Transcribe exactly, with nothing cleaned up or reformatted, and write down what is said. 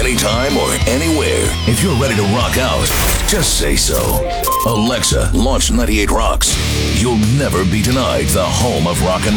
anytime or anywhere. If you're ready to rock out, just say so. Alexa, launch ninety-eight Rocks. You'll never be denied the home of rock and